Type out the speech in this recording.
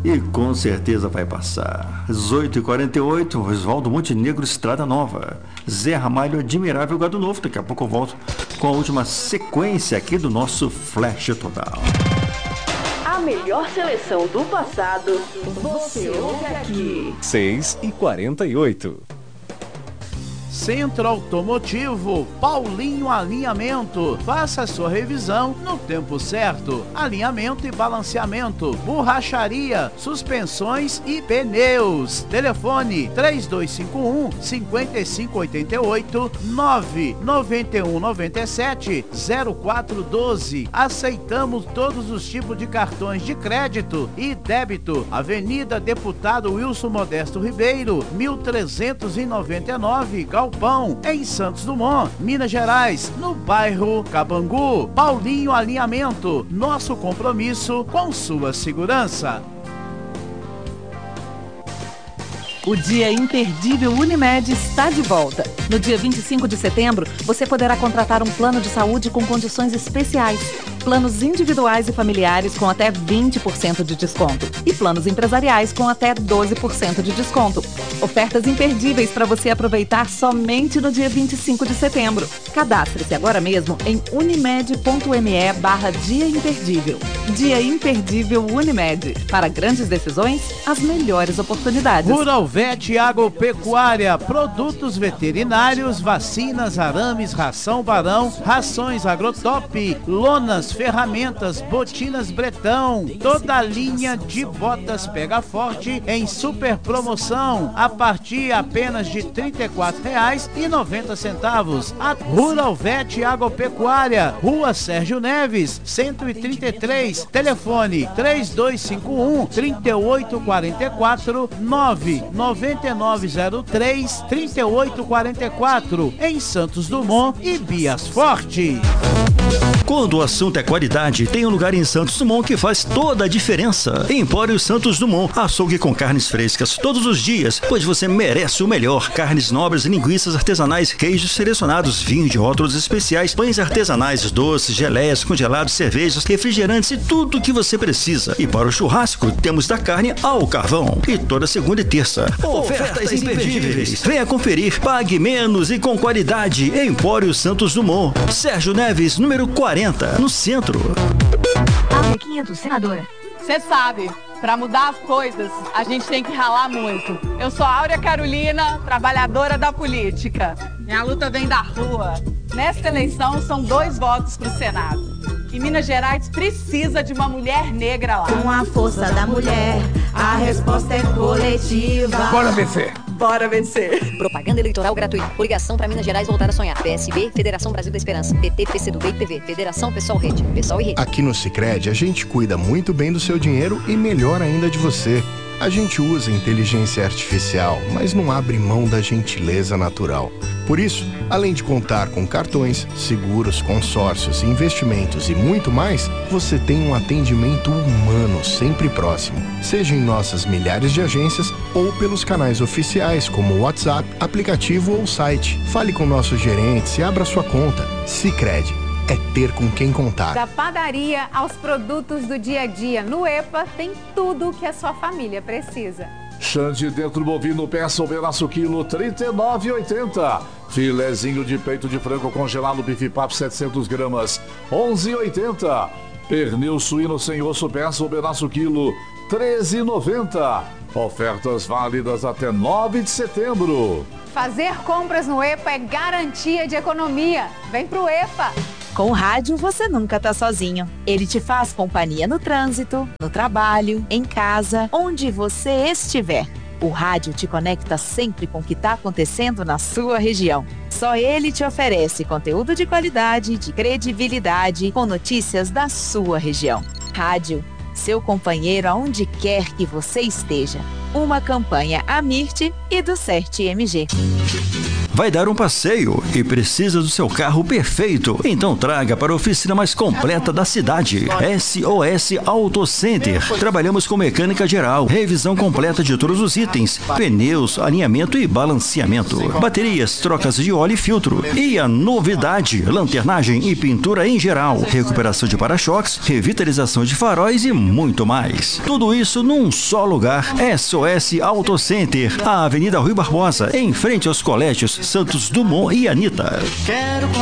E com certeza vai passar. 18h48, Oswaldo Montenegro, Estrada Nova. Zé Ramalho, Admirável Gado Novo. Daqui a pouco eu volto com a última sequência aqui do nosso Flash Total. A melhor seleção do passado, você ouve aqui. 6h48. Centro Automotivo, Paulinho Alinhamento. Faça a sua revisão no tempo certo. Alinhamento e balanceamento, borracharia, suspensões e pneus. Telefone 3251-5588 99197-0412. Aceitamos todos os tipos de cartões de crédito e débito. Avenida Deputado Wilson Modesto Ribeiro, 1399, Galpão, em Santos Dumont, Minas Gerais, no bairro Cabangu. Paulinho Alinhamento, nosso compromisso com sua segurança. O Dia Imperdível Unimed está de volta. No dia 25 de setembro, você poderá contratar um plano de saúde com condições especiais. Planos individuais e familiares com até 20% de desconto. E planos empresariais com até 12% de desconto. Ofertas imperdíveis para você aproveitar somente no dia 25 de setembro. Cadastre-se agora mesmo em unimed.me/Dia Imperdível. Dia Imperdível Unimed. Para grandes decisões, as melhores oportunidades. Rural Vet Agropecuária, produtos veterinários, vacinas, arames, ração Barão, rações Agrotop, lonas, ferramentas, botinas Bretão, toda a linha de botas Pega Forte em super promoção, a partir apenas de R$ 34,90. A Rural Vet Agropecuária, Rua Sérgio Neves, 133, telefone 3251-3844, 99903-3844, em Santos Dumont e Bias Forte. Quando o assunto é qualidade, tem um lugar em Santos Dumont que faz toda a diferença. Empório Santos Dumont, açougue com carnes frescas todos os dias, pois você merece o melhor. Carnes nobres, linguiças artesanais, queijos selecionados, vinhos de rótulos especiais, pães artesanais, doces, geleias, congelados, cervejas, refrigerantes e tudo o que você precisa. E para o churrasco, temos da carne ao carvão. E toda segunda e terça, ofertas imperdíveis. Venha conferir, pague menos e com qualidade. Empório Santos Dumont, Sérgio Neves, número 40, no centro. A Bequinha do Senadora. Você sabe, para mudar as coisas, a gente tem que ralar muito. Eu sou Áurea Carolina, trabalhadora da política. Minha luta vem da rua. Nesta eleição, são 2 votos para o Senado. E Minas Gerais precisa de uma mulher negra lá. Com a força da mulher, a resposta é coletiva. Bora vencer! Bora vencer! Propaganda eleitoral gratuita. Coligação para Minas Gerais voltar a sonhar. PSB, Federação Brasil da Esperança. PT, PCdoB e PV. Federação Pessoal Rede. Pessoal e Rede. Aqui no Sicredi, a gente cuida muito bem do seu dinheiro e melhor ainda de você. A gente usa inteligência artificial, mas não abre mão da gentileza natural. Por isso, além de contar com cartões, seguros, consórcios, investimentos e muito mais, você tem um atendimento humano sempre próximo, seja em nossas milhares de agências ou pelos canais oficiais como WhatsApp, aplicativo ou site. Fale com nossos gerentes e abra sua conta. Sicredi. É ter com quem contar. Da padaria aos produtos do dia a dia, no EPA tem tudo o que a sua família precisa. Xande dentro bovino, peça ou pedaço quilo, R$ 39,80. Filezinho de peito de frango congelado, bife papo 700 gramas, R$ 11,80. Pernil suíno sem osso, peça ou pedaço quilo, R$ 13,90. Ofertas válidas até 9 de setembro. Fazer compras no EPA é garantia de economia. Vem pro EPA! Com o rádio, você nunca tá sozinho. Ele te faz companhia no trânsito, no trabalho, em casa, onde você estiver. O rádio te conecta sempre com o que está acontecendo na sua região. Só ele te oferece conteúdo de qualidade, de credibilidade, com notícias da sua região. Rádio, seu companheiro aonde quer que você esteja. Uma campanha Amirte e do CERT-MG. vai dar um passeio e precisa do seu carro perfeito? Então traga para a oficina mais completa da cidade, SOS Auto Center. Trabalhamos com mecânica geral, revisão completa de todos os itens, pneus, alinhamento e balanceamento, baterias, trocas de óleo e filtro. E a novidade, lanternagem e pintura em geral, recuperação de para-choques, revitalização de faróis e muito mais. Tudo isso num só lugar. SOS Auto Center, a Avenida Rui Barbosa, em frente aos colégios Santos Dumont e Anita.